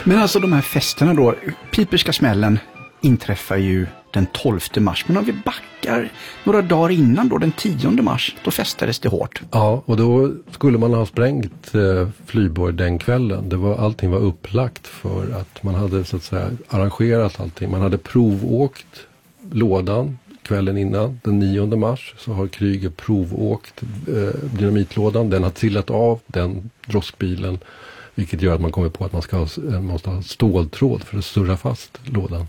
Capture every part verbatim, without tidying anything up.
Men alltså de här festerna då, piperska smällen inträffar ju den tolfte mars. Men om vi backar några dagar innan då, den tionde mars, då festades det hårt. Ja, och då skulle man ha sprängt eh, Flyborg den kvällen. Det var, allting var upplagt för att man hade så att säga arrangerat allting. Man hade provåkt lådan kvällen innan, den nionde mars, så har Kryger provåkt eh, dynamitlådan. Den har trillat av, den droskbilen, vilket gör att man kommer på att man ska ha, måste ha ståltråd för att surra fast lådan.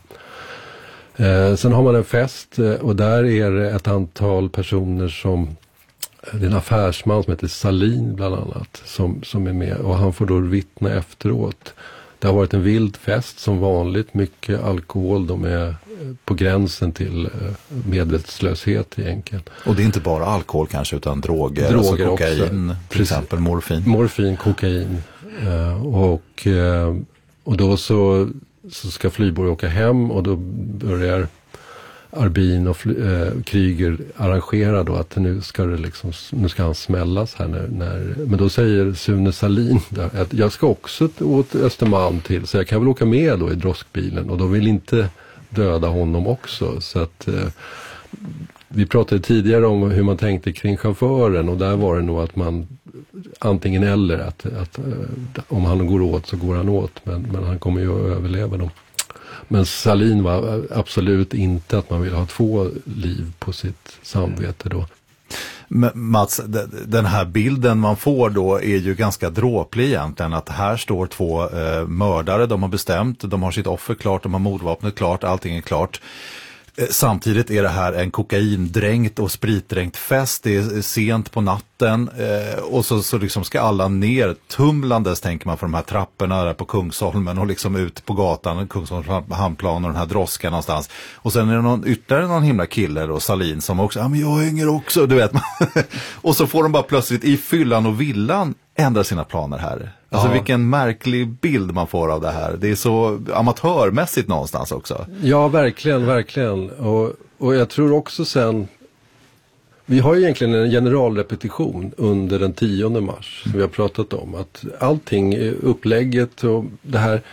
Eh, sen har man en fest eh, och där är det ett antal personer som, det är en affärsman som heter Salin bland annat, som, som är med, och han får då vittna efteråt. Det har varit en vild fest som vanligt, mycket alkohol, de är på gränsen till medvetslöshet egentligen. Och det är inte bara alkohol kanske, utan droger, droger alltså kokain, också. Till Precis. exempel morfin. Morfin, kokain. Och, och då så, så ska Flyborg åka hem, och då börjar Arbin och Fly, äh, Kryger arrangera då att nu ska det liksom, nu ska han smällas här när, när men då säger Sune Salin att jag ska också åt Östermalm till, så jag kan väl åka med då i droskbilen, och de vill inte döda honom också, så att eh, vi pratade tidigare om hur man tänkte kring chauffören, och där var det nog att man antingen eller att, att eh, om han går åt så går han åt, men, men han kommer ju att överleva dem. Men Salin var absolut inte att man vill ha två liv på sitt samvete då. Men Mats, den här bilden man får då är ju ganska dråplig egentligen, att här står två eh, mördare, de har bestämt, de har sitt offer klart, de har mordvapnet klart, allting är klart. Samtidigt är det här en kokaindränkt och spritdränkt fest, det är sent på natten eh, och så, så liksom ska alla ner tumlandes, tänker man, för de här trapporna där på Kungsholmen och liksom ut på gatan, Kungsholms hamnplan och den här droskan någonstans. Och sen är det någon, ytterligare någon himla kille och Salin som också, ja men jag hänger också, du vet man. Och så får de bara plötsligt i fyllan och villan ändra sina planer här. Alltså ja. Vilken märklig bild man får av det här. Det är så amatörmässigt någonstans också. Ja, verkligen, verkligen. Och, och jag tror också sen, vi har ju egentligen en generalrepetition under den tionde mars som vi har pratat om. Att allting, upplägget och det här,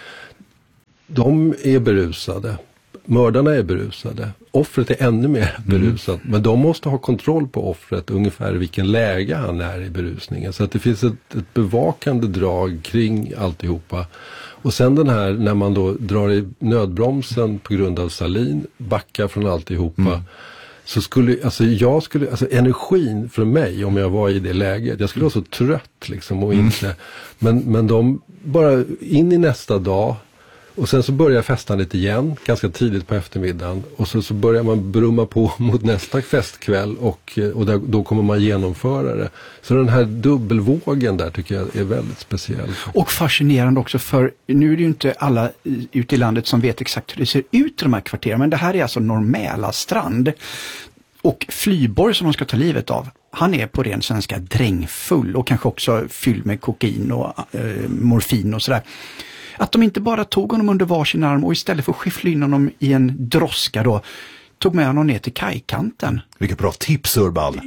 de är berusade. Mördarna är berusade. Offret är ännu mer berusat. Mm. Men de måste ha kontroll på offret, ungefär vilken läge han är i berusningen. Så att det finns ett, ett bevakande drag kring alltihopa. Och sen den här, när man då drar i nödbromsen på grund av Salin, backar från alltihopa. Mm. Så skulle, alltså jag skulle, alltså energin för mig, om jag var i det läget, jag skulle vara så trött liksom och inte. Mm. Men, men de bara in i nästa dag. Och sen så börjar festandet igen, ganska tidigt på eftermiddagen. Och så, så börjar man brumma på mot nästa festkväll och, och där, då kommer man genomföra det. Så den här dubbelvågen där tycker jag är väldigt speciell. Och fascinerande också, för nu är det ju inte alla ute i landet som vet exakt hur det ser ut i de här kvarteren. Men det här är alltså Norr Strand. Och Flyborg som de ska ta livet av, han är på ren svenska drängfull och kanske också fylld med kokain och eh, morfin och sådär. Att de inte bara tog honom under varsin arm och istället för att skyffla in honom i en droska då, tog med honom ner till kajkanten. Vilket bra tips, Urban.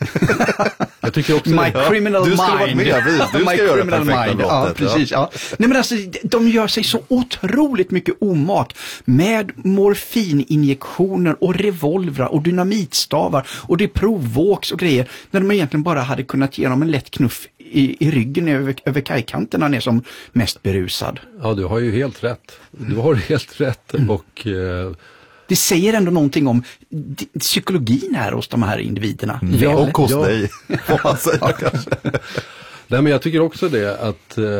Jag tycker också My det. criminal du mind. Skulle varit med, du My ska göra criminal det mind. Ja, precis. Ja. Nej, men alltså, de gör sig så otroligt mycket omak med morfininjektioner och revolvrar och dynamitstavar och det är provvåks och grejer, när de egentligen bara hade kunnat ge dem en lätt knuff i, i ryggen över, över kajkanten när han är som mest berusad. Ja, du har ju helt rätt. Du har helt rätt mm. och... Eh... Det säger ändå någonting om d- psykologin här hos de här individerna. Mm. Ja, och hos ja. dig. ja, Nej, men jag tycker också det att eh,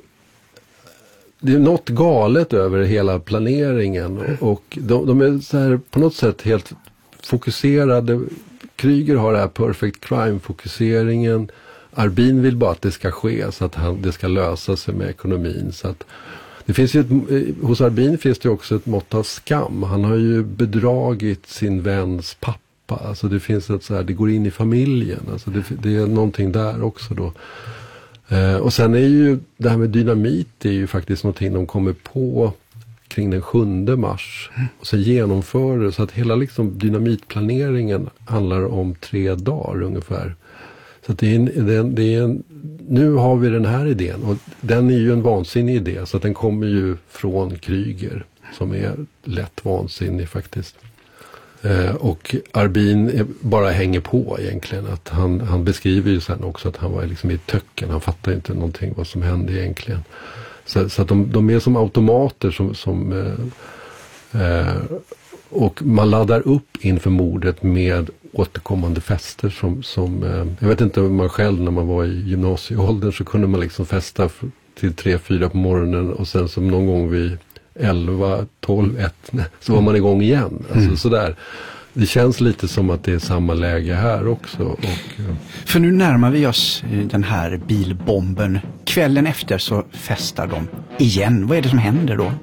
det är något galet över hela planeringen och, och de, de är så här på något sätt helt fokuserade. Kryger har det här perfect crime-fokuseringen. Arbin vill bara att det ska ske så att han, det ska lösa sig med ekonomin. Så att det finns ju ett, hos Arbin finns det också ett mått av skam. Han har ju bedragit sin väns pappa. Alltså det finns ett så här, det går in i familjen. Alltså det, det är någonting där också då. Eh, och sen är ju det här med dynamit, det är ju faktiskt någonting de kommer på kring den sjunde mars. Och sen genomför det så att hela liksom dynamitplaneringen handlar om tre dagar ungefär. Så att det är en, det är en, det är en, nu har vi den här idén och den är ju en vansinnig idé så att den kommer ju från Kryger som är lätt vansinnig faktiskt. Eh, och Arbin bara hänger på egentligen. Att han, han beskriver ju sen också att han var liksom i töcken. Han fattar inte någonting vad som hände egentligen. Så, så att de, de är som automater som... som eh, eh, och man laddar upp inför mordet med återkommande fester som... som eh, jag vet inte om man själv när man var i gymnasieåldern så kunde man liksom festa till tre, fyra på morgonen och sen som någon gång vid elva, tolv, ett så var man igång igen. Alltså mm. sådär. Det känns lite som att det är samma läge här också. Och, ja. För nu närmar vi oss den här bilbomben. Kvällen efter så festar de igen. Vad är det som händer då?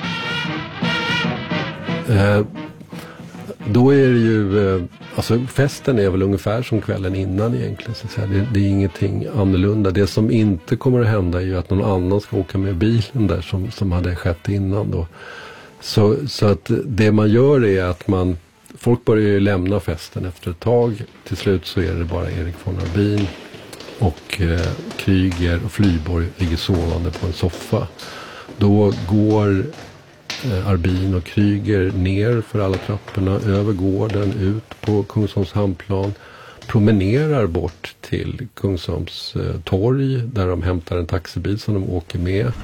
Eh, då är det ju... Eh, alltså festen är väl ungefär som kvällen innan egentligen. Så att säga. Det, det är ingenting annorlunda. Det som inte kommer att hända är ju att någon annan ska åka med bilen där som, som hade skett innan då. Så, så att det man gör är att man... Folk börjar ju lämna festen efter ett tag. Till slut så är det bara Erik von Arbin och eh, Kryger och Flyborg ligger sovande på en soffa. Då går eh, Arbin och Kryger ner för alla trapporna, över gården, ut på Kungsholms hamnplan. Promenerar bort till Kungsholms eh, torg där de hämtar en taxibil som de åker med.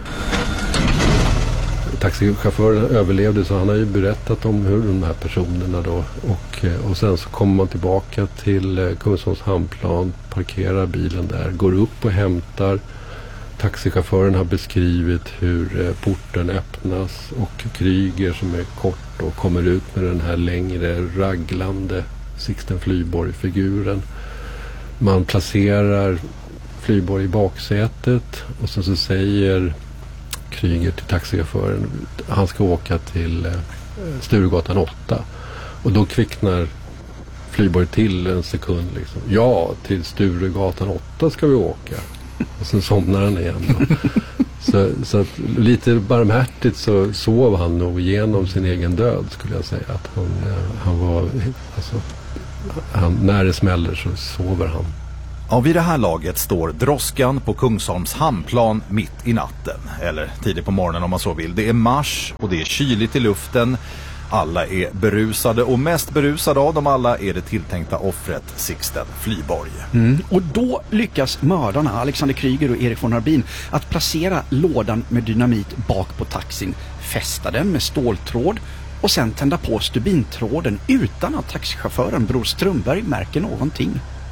Taxichauffören överlevde så han har ju berättat om hur de här personerna då och, och sen så kommer man tillbaka till Kungsholms hamnplan, parkerar bilen där, går upp och hämtar. Taxichauffören har beskrivit hur porten öppnas och Kryger som är kort och kommer ut med den här längre raglande Sixten Flyborg-figuren. Man placerar Flyborg i baksätet och sen så säger Kryger till taxichauffören han ska åka till eh, Sturegatan åtta och då kvicknar Flyborg till en sekund liksom. Ja, till Sturegatan åtta ska vi åka och sen somnar han igen då. så, så att lite barmhärtigt så sov han nog igenom sin egen död skulle jag säga att han, eh, han var alltså, han, när det smäller så sover han. Ja, vid det här laget står droskan på Kungsholms hamnplan mitt i natten, eller tidigt på morgonen om man så vill. Det är mars och det är kyligt i luften. Alla är berusade och mest berusade av dem alla är det tilltänkta offret Sixten Flyborg. Mm. Och då lyckas mördarna Alexander Kryger och Erik von Arbin att placera lådan med dynamit bak på taxin, fästa den med ståltråd och sen tända på stubintråden utan att taxichauffören Bror Strömberg märker någonting.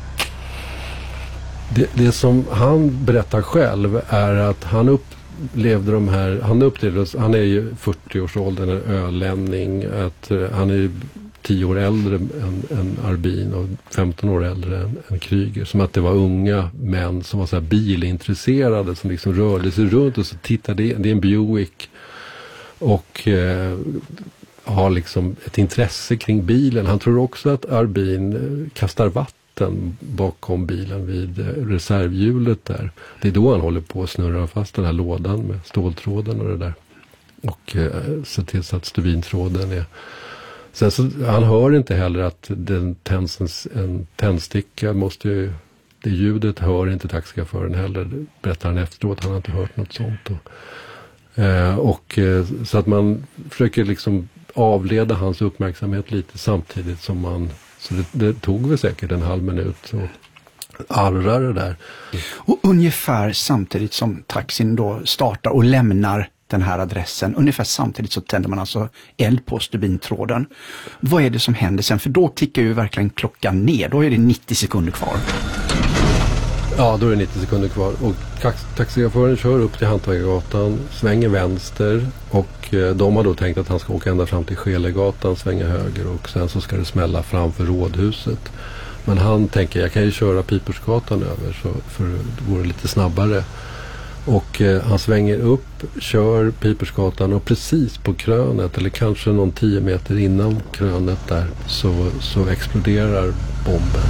Det, det som han berättar själv är att han upplevde de här, han upplevde, han är ju fyrtio-årsåldern, en ölänning, att uh, han är tio år äldre än, än Arbin och femton år äldre än, än Kryger. Som att det var unga män som var så här bilintresserade som liksom rörde sig runt och så tittade, det är en Buick och uh, har liksom ett intresse kring bilen. Han tror också att Arbin uh, kastar vatten bakom bilen vid reservhjulet där. Det är då han håller på att snurra fast den här lådan med ståltråden och det där. Och eh, se till så att stubintråden är... Sen så, han hör inte heller att den tänds en tändsticka måste ju... Det ljudet hör inte taxichauffören heller. Berättar han efteråt, han har inte hört något sånt. Och, eh, och eh, så att man försöker liksom avleda hans uppmärksamhet lite samtidigt som man... Så det, det tog väl säkert en halv minut och arrar det där. Och ungefär samtidigt som taxin då startar och lämnar den här adressen, ungefär samtidigt så tänder man alltså eld på stubintråden. Vad är det som händer sen? För då klickar ju verkligen klockan ner. Då är det nittio sekunder kvar. Ja, då är det nittio sekunder kvar. Och taxichauffören kör upp till Hantverkargatan, svänger vänster och eh, de har då tänkt att han ska åka ända fram till Skelegatan, svänga höger och sen så ska det smälla framför rådhuset. Men han tänker, jag kan ju köra Pipersgatan över så för det går lite snabbare. Och eh, han svänger upp, kör Pipersgatan och precis på krönet eller kanske någon tio meter innan krönet där så, så exploderar bomben.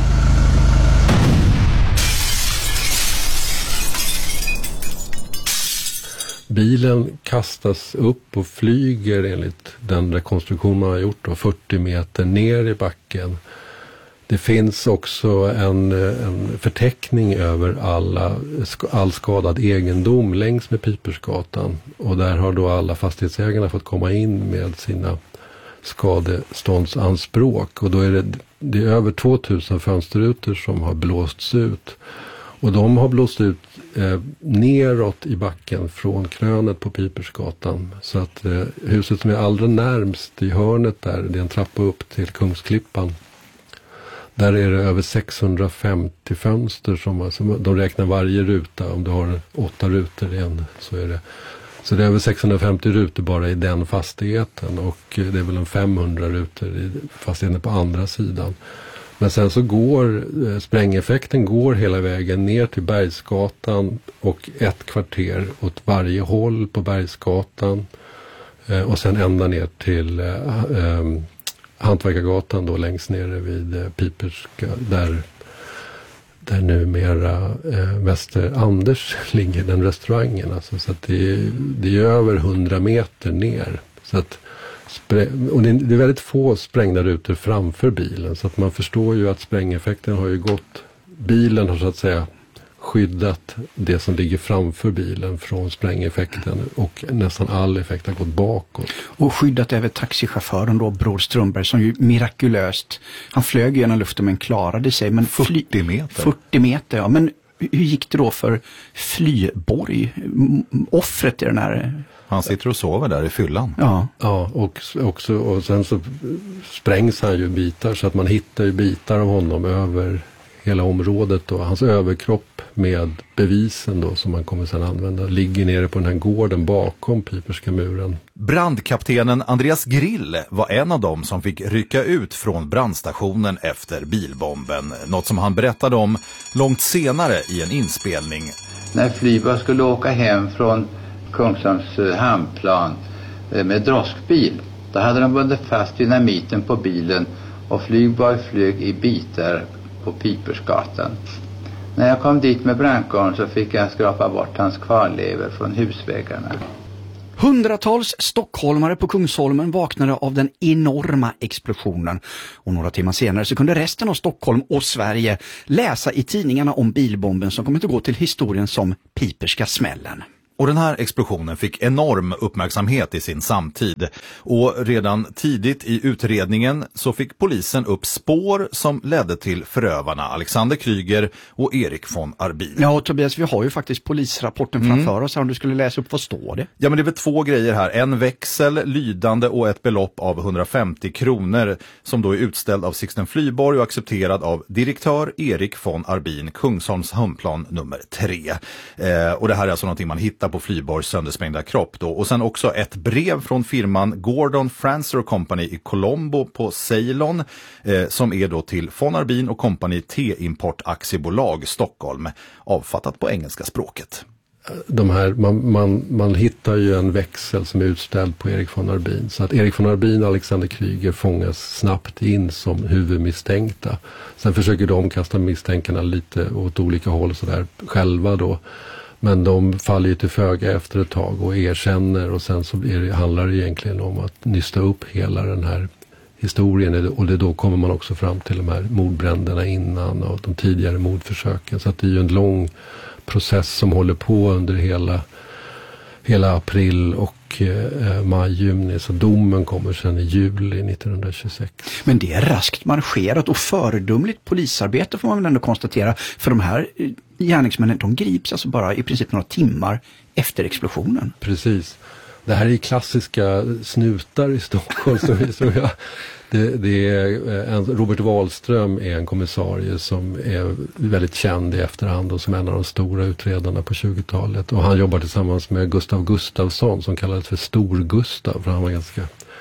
Bilen kastas upp och flyger enligt den rekonstruktion man har gjort då, fyrtio meter ner i backen. Det finns också en, en förteckning över alla, all skadad egendom längs med Pipersgatan. Och där har då alla fastighetsägarna fått komma in med sina skadeståndsanspråk. Och då är det, det är över tvåtusen fönsterrutor som har blåsts ut. Och de har blåst ut eh, neråt i backen från krönet på Pipersgatan. Så att eh, huset som är allra närmst i hörnet där, det är en trappa upp till Kungsklippan. Där är det över sexhundrafemtio fönster som alltså, de räknar varje ruta. Om du har åtta rutor igen så är det. Så det är över sexhundrafemtio rutor bara i den fastigheten. Och det är väl en femhundra rutor i fastigheten på andra sidan. Men sen så går eh, sprängeffekten går hela vägen ner till Bergsgatan och ett kvarter åt varje håll på Bergsgatan. Eh, och sen ända ner till eh, eh, Hantverkargatan då längst nere vid eh, Piperska där, där numera eh, Mäster Anders ligger, den restaurangen. Alltså, så att det, är, det är över hundra meter ner. Så att, sprä- och det är, det är väldigt få sprängda rutor framför bilen. Så att man förstår ju att sprängeffekten har ju gått, bilen har så att säga skyddat det som ligger framför bilen från sprängeffekten och nästan all effekt har gått bakåt. Och skyddat även taxichauffören då, Bror Strömberg, som ju mirakulöst, han flög genom luften men klarade sig. Men fly, fyrtio meter? fyrtio meter, ja. Men hur gick det då för Flyborg, offret i den här... Han sitter och sover där i fyllan. Ja, ja och, också, och sen så sprängs han ju bitar så att man hittar ju bitar av honom över hela området då. Hans överkropp med bevisen då som man kommer sedan använda ligger nere på den här gården bakom Piperska muren. Brandkaptenen Andreas Grill var en av dem som fick rycka ut från brandstationen efter bilbomben. Något som han berättade om långt senare i en inspelning. När Flyborg skulle åka hem från Kungsholms hamnplan med droskbil, då hade de bundit fast dynamiten på bilen och Flyborg flög i bitar på Pipersgatan. När jag kom dit med brandkåren så fick jag skrapa bort hans kvarlever från husväggarna. Hundratals stockholmare på Kungsholmen vaknade av den enorma explosionen. Och några timmar senare så kunde resten av Stockholm och Sverige läsa i tidningarna om bilbomben som kommer att gå till historien som Piperska smällen. Och den här explosionen fick enorm uppmärksamhet i sin samtid. Och redan tidigt i utredningen så fick polisen upp spår som ledde till förövarna Alexander Kryger och Erik von Arbin. Ja, och Tobias, vi har ju faktiskt polisrapporten Mm. framför oss här, om du skulle läsa upp, vad står det? Ja, men det är väl två grejer här. En växel, lydande och ett belopp av hundrafemtio kronor som då är utställd av Sixten Flyborg och accepterad av direktör Erik von Arbin, Kungsholms hamnplan nummer tre. Eh, och det här är alltså någonting man hittar på Flyborgs söndersprängda kropp då. Och sen också ett brev från firman Gordon Francer Company i Colombo på Ceylon eh, som är då till von Arbin och Company T-import aktiebolag Stockholm, avfattat på engelska språket. De här, man, man, man hittar ju en växel som är utställd på Erik von Arbin. Så att Erik von Arbin och Alexander Kryger fångas snabbt in som huvudmisstänkta. Sen försöker de kasta misstänkarna lite åt olika håll så där själva då. Men de faller ju till föga efter ett tag och erkänner, och sen så är det, handlar det egentligen om att nysta upp hela den här historien, och det då kommer man också fram till de här mordbränderna innan och de tidigare mordförsöken. Så att det är ju en lång process som håller på under hela, hela april och eh, maj-juni, så domen kommer sedan i juli nittonhundratjugosex. Men det är raskt marscherat och föredömligt polisarbete får man väl ändå konstatera, för de här gärningsmännen, de grips alltså bara i princip några timmar efter explosionen. Precis. Det här är klassiska snutar i Stockholm. Så, så jag, det, det är en, Robert Wahlström är en kommissarie som är väldigt känd i efterhand och som är en av de stora utredarna på tjugotalet. Och han jobbar tillsammans med Gustav Gustafsson som kallades för Stor-Gustav, för han var ganska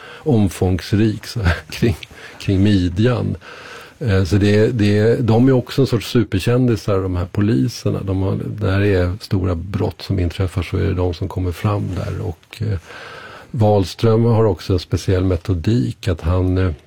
omfångsrik så här, kring, kring midjan. Så det, det, de är också en sorts superkändisar, de här poliserna. De har, när det är stora brott som inträffar så är det de som kommer fram där. Och eh, Wahlström har också en speciell metodik att han, eh,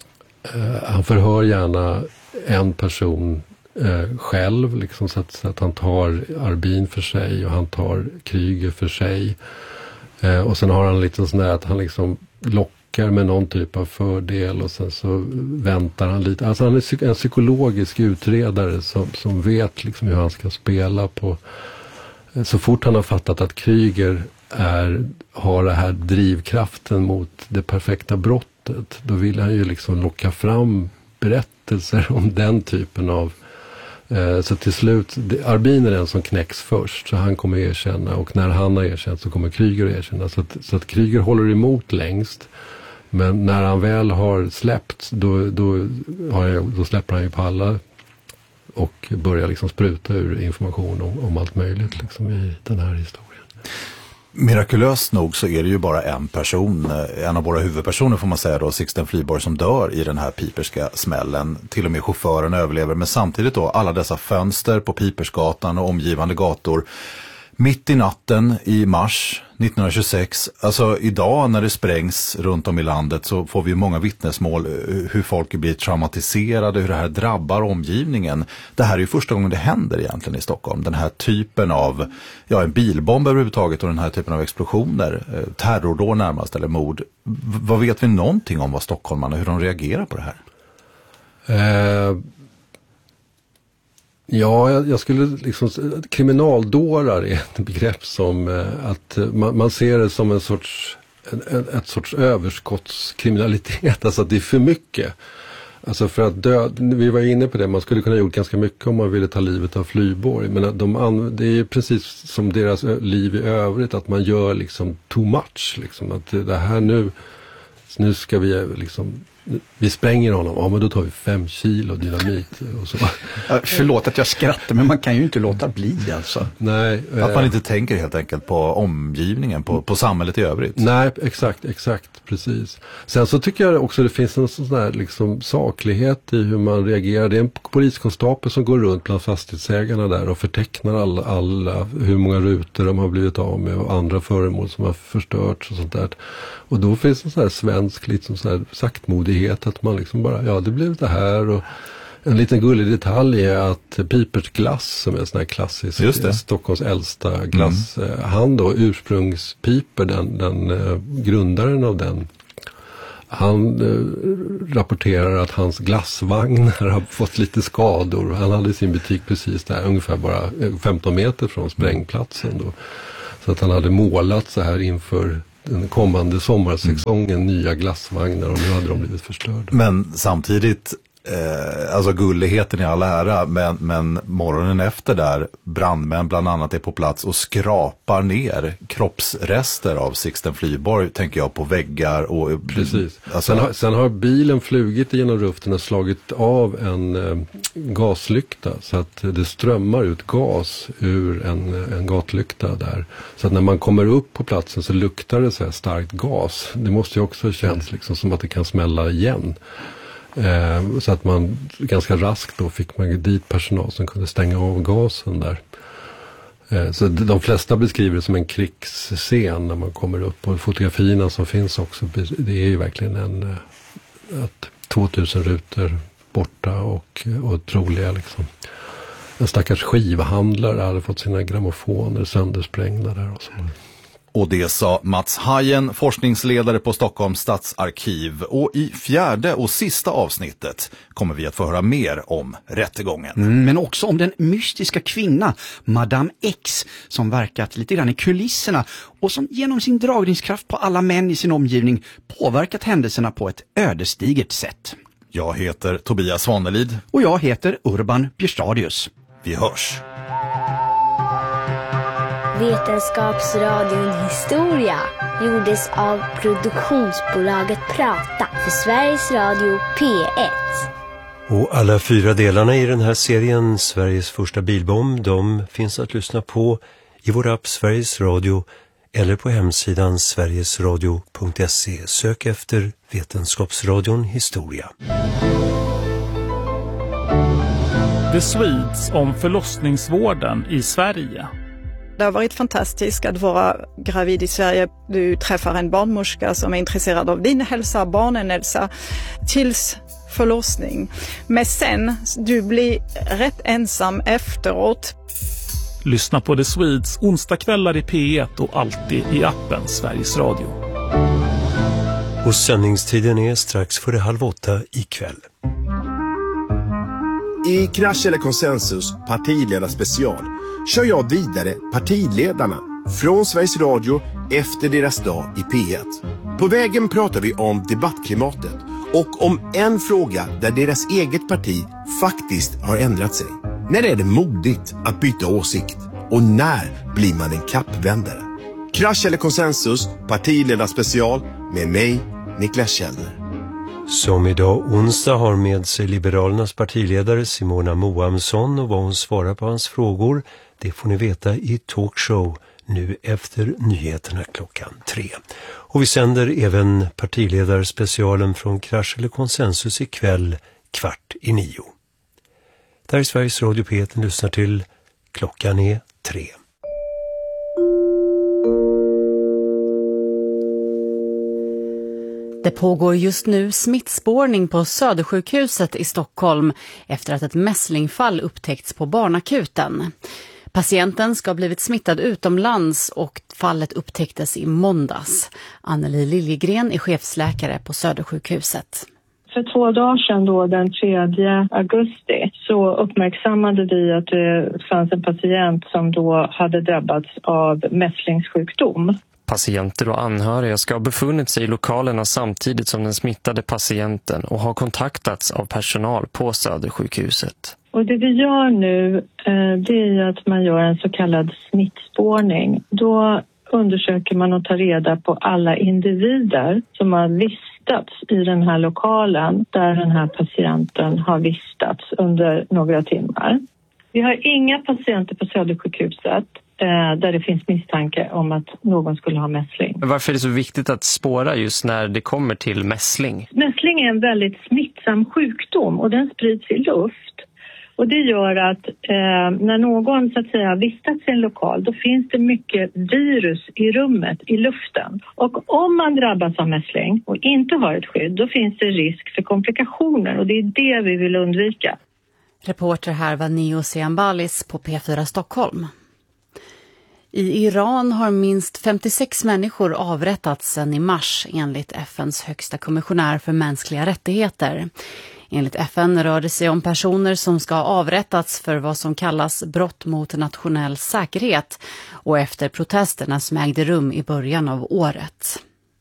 han förhör gärna en person eh, själv. Liksom, så, att, så att han tar Arbin för sig och han tar Kryger för sig. Eh, och sen har han lite sån där att han liksom lockar lockar med någon typ av fördel och sen så väntar han lite. Alltså han är en psykologisk utredare som, som vet liksom hur han ska spela på. Så fort han har fattat att Kryger är, har det här drivkraften mot det perfekta brottet, då vill han ju liksom locka fram berättelser om den typen av. Eh, så till slut, det, Arbin är den som knäcks först, så han kommer erkänna, och när han har erkänt så kommer Kryger erkänna. Så att, så att Kryger håller emot längst, men när han väl har släppt, då, då, har jag, då släpper han ju på alla och börjar liksom spruta ur information om, om allt möjligt liksom i den här historien. Mirakulöst nog så är det ju bara en person, en av våra huvudpersoner får man säga då, Sixten Flyborg, som dör i den här piperska smällen. Till och med chauffören överlever, men samtidigt då alla dessa fönster på Pipersgatan och omgivande gator. Mitt i natten i mars nittonhundratjugosex, alltså idag när det sprängs runt om i landet så får vi många vittnesmål hur folk blir traumatiserade, hur det här drabbar omgivningen. Det här är ju första gången det händer egentligen i Stockholm. Den här typen av, ja, en bilbomb överhuvudtaget och den här typen av explosioner, terrordåd närmast eller mord. V- vad vet vi någonting om vad stockholmarna, hur de reagerar på det här? Eh... Ja, jag, jag skulle liksom, kriminaldårar är ett begrepp som eh, att man, man ser det som en sorts, en, en, ett sorts överskottskriminalitet, alltså att det är för mycket. Alltså för att dö, vi var inne på det, man skulle kunna gjort ganska mycket om man ville ta livet av Flyborg, men de, det är ju precis som deras liv i övrigt, att man gör liksom too much, liksom, att det här nu, nu ska vi liksom, vi spränger honom, ja men då tar vi fem kilo dynamit och så. Ja, förlåt att jag skrattar, men man kan ju inte låta bli alltså. Nej, att man inte tänker helt enkelt på omgivningen, på, på samhället i övrigt. Nej, exakt, exakt, precis. Sen så tycker jag också det finns en sån där liksom saklighet i hur man reagerar. Det är en poliskonstapel som går runt bland fastighetsägarna där och förtecknar alla, alla hur många rutor de har blivit av med och andra föremål som har förstörts och sånt där. Och då finns en sån här svensk liksom sån här saktmodighet att man liksom bara, ja det blev det här. Och en liten gullig detalj är att Pipers glass, som är en sån här klassisk Stockholms äldsta glass, mm. han då ursprungspiper, den, den uh, grundaren av den, han uh, rapporterar att hans glassvagnar har fått lite skador. Han hade sin butik precis där, ungefär bara femton meter från sprängplatsen då. Så att han hade målat så här inför den kommande sommarsäsongen mm. nya glassvagnar, och nu hade de blivit förstörda. Men samtidigt, eh, alltså gulligheten i alla ära, men, men morgonen efter där, brandmän bland annat är på plats och skrapar ner kroppsrester av Sixten Flyborg, tänker jag, på väggar och... Precis. Alltså, sen, har, sen har bilen flugit genom luften och slagit av en eh, gaslykta, så att det strömmar ut gas ur en, en gatlykta där. Så att när man kommer upp på platsen så luktar det så här starkt gas. Det måste ju också kännas liksom som att det kan smälla igen. Eh, så att man ganska raskt då fick man dit personal som kunde stänga av gasen där. Eh, så de flesta beskriver det som en krigsscen när man kommer upp, och fotografierna som finns också, det är ju verkligen en att tvåtusen rutor borta och, och troliga liksom. En stackars skivhandlare hade fått sina grammofoner söndersprängda där och så. Och det sa Mats Hajen, forskningsledare på Stockholms stadsarkiv. Och i fjärde och sista avsnittet kommer vi att få höra mer om rättegången. Mm, men också om den mystiska kvinna, Madame X, som verkat lite grann i kulisserna och som genom sin dragningskraft på alla män i sin omgivning påverkat händelserna på ett ödesdigert sätt. Jag heter Tobias Svanelid. Och jag heter Urban Björstadius. Vi hörs. Vetenskapsradion Historia gjordes av produktionsbolaget Prata för Sveriges Radio P ett. Och alla fyra delarna i den här serien, Sveriges första bilbomb, de finns att lyssna på i vår app Sveriges Radio eller på hemsidan sverigesradio punkt se. Sök efter Vetenskapsradion Historia. The Swedes om förlossningsvården i Sverige. Det har varit fantastiskt att vara gravid i Sverige. Du träffar en barnmorska som är intresserad av din hälsa, barnen hälsa, tills förlossning. Men sen, du blir rätt ensam efteråt. Lyssna på The Swedes onsdagskvällar i P ett och alltid i appen Sveriges Radio. Och sändningstiden är strax före halv åtta ikväll. I Krasch eller konsensus partiledarspecial kör jag vidare partiledarna från Sveriges Radio efter deras dag i P ett. På vägen pratar vi om debattklimatet och om en fråga där deras eget parti faktiskt har ändrat sig. När är det modigt att byta åsikt? Och när blir man en kappvändare? Krasch eller konsensus, partiledarspecial med mig, Niklas Källner. Som idag onsdag har med sig Liberalernas partiledare Simona Moamsson, och vad hon svarar på hans frågor, det får ni veta i talkshow nu efter nyheterna klockan tre. Och vi sänder även partiledarspecialen från Krasch eller konsensus ikväll kvart i nio. Där är Sveriges Radio P ett, lyssnar till klockan är tre. Det pågår just nu smittspårning på Södersjukhuset i Stockholm efter att ett mässlingfall upptäckts på barnakuten. Patienten ska ha blivit smittad utomlands och fallet upptäcktes i måndags. Anneli Liljegren är chefsläkare på Södersjukhuset. För två dagar sedan då, den tredje augusti, så uppmärksammade vi att det fanns en patient som då hade drabbats av mässlingssjukdom. Patienter och anhöriga ska ha befunnit sig i lokalerna samtidigt som den smittade patienten och har kontaktats av personal på Södersjukhuset. Och det vi gör nu det är att man gör en så kallad smittspårning. Då undersöker man och tar reda på alla individer som har vistats i den här lokalen där den här patienten har vistats under några timmar. Vi har inga patienter på Södersjukhuset där det finns misstanke om att någon skulle ha mässling. Varför är det så viktigt att spåra just när det kommer till mässling? Mässling är en väldigt smittsam sjukdom och den sprids i luft. Och det gör att eh, när någon så att säga vistats i en lokal, då finns det mycket virus i rummet, i luften. Och om man drabbas av mässling och inte har ett skydd, då finns det risk för komplikationer och det är det vi vill undvika. Reporter här var Neo Seambalis på P fyra Stockholm. I Iran har minst femtiosex människor avrättats sedan i mars enligt F N:s högsta kommissionär för mänskliga rättigheter. Enligt F N rör det sig om personer som ska ha avrättats för vad som kallas brott mot nationell säkerhet och efter protesterna som ägde rum i början av året.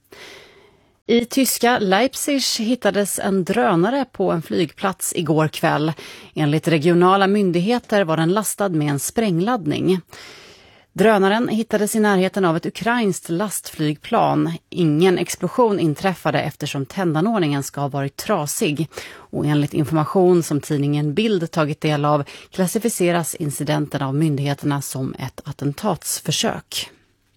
I tyska Leipzig hittades en drönare på en flygplats igår kväll. Enligt regionala myndigheter var den lastad med en sprängladdning. Drönaren hittades i närheten av ett ukrainskt lastflygplan. Ingen explosion inträffade eftersom tändanordningen ska ha varit trasig. Och enligt information som tidningen Bild tagit del av klassificeras incidenten av myndigheterna som ett attentatsförsök.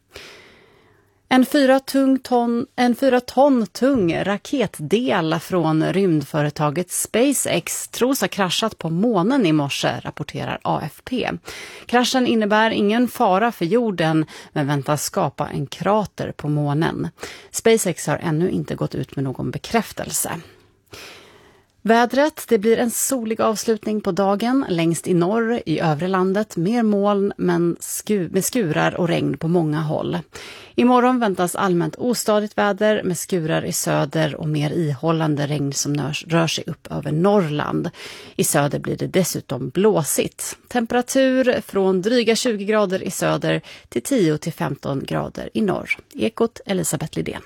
En fyra, tung ton, en fyra ton tung raketdel från rymdföretaget SpaceX tros ha kraschat på månen i morse, rapporterar A F P. Kraschen innebär ingen fara för jorden men väntas skapa en krater på månen. SpaceX har ännu inte gått ut med någon bekräftelse. Vädret, det blir en solig avslutning på dagen längst i norr, i övre landet mer moln men sku- med skurar och regn på många håll. Imorgon väntas allmänt ostadigt väder med skurar i söder och mer ihållande regn som nörs, rör sig upp över Norrland. I söder blir det dessutom blåsigt. Temperatur från dryga tjugo grader i söder till tio till femton grader i norr. Ekot Elisabeth Lidén.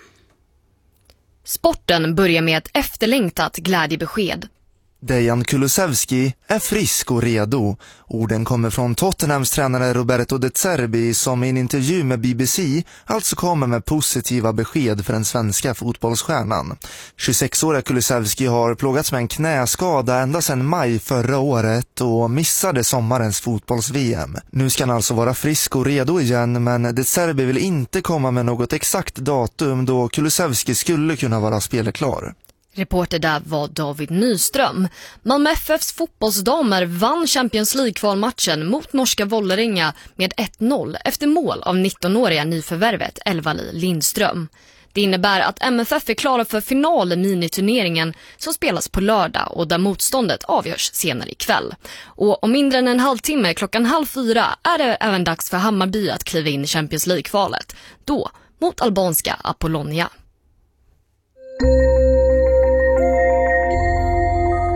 Sporten börjar med ett efterlängtat glädjebesked. Dejan Kulusevski är frisk och redo. Orden kommer från Tottenhams tränare Roberto De Zerbi som i en intervju med B B C alltså kommer med positiva besked för den svenska fotbollsstjärnan. tjugosex-åriga Kulusevski har plågats med en knäskada ända sedan maj förra året och missade sommarens fotbolls-V M. Nu ska han alltså vara frisk och redo igen, men De Zerbi vill inte komma med något exakt datum då Kulusevski skulle kunna vara spelklar. Reporter där var David Nyström. Malmö F F:s fotbollsdamer vann Champions League-kvalmatchen mot norska Vålerenga med ett noll efter mål av nittonåriga nyförvärvet Elvali Lindström. Det innebär att M F F är klara för final i miniturneringen som spelas på lördag och där motståndet avgörs senare ikväll. Och om mindre än en halvtimme klockan halv fyra är det även dags för Hammarby att kliva in i Champions League-kvalet. Då mot albanska Apollonia.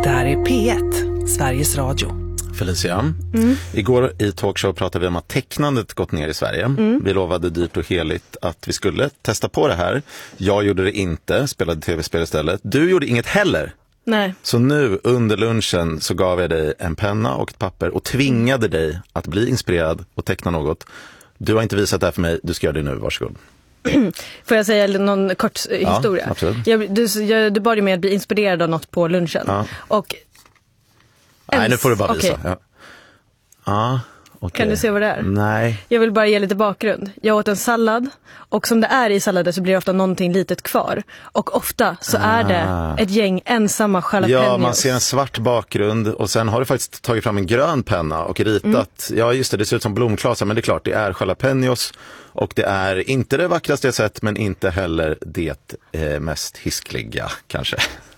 där är P ett, Sveriges Radio. Felicia, mm. igår i talkshow pratade vi om att tecknandet gått ner i Sverige. Mm. Vi lovade dyrt och heligt att vi skulle testa på det här. Jag gjorde det inte, spelade tv-spel istället. Du gjorde inget heller. Nej. Så nu under lunchen så gav jag dig en penna och ett papper och tvingade dig att bli inspirerad och teckna något. Du har inte visat det här för mig, du ska göra det nu, varsågod. Får jag säga någon kort historia? Ja, absolut. Jag, du, jag, du bad ju mig att bli inspirerad av något på lunchen. Ja. Och Nej, ens, nu får du bara visa. Okay. Ja. Ja, okay. Kan du se vad det är? Nej. Jag vill bara ge lite bakgrund. Jag åt en sallad och som det är i salladen så blir det ofta någonting litet kvar. Och ofta så är det ah. ett gäng ensamma jalapenos. Ja, man ser en svart bakgrund och sen har du faktiskt tagit fram en grön penna och ritat. Mm. Ja, just det, det ser ut som blomklasar, men det är klart, det är jalapenos. Och det är inte det vackraste jag sett, men inte heller det eh, mest hiskliga, kanske.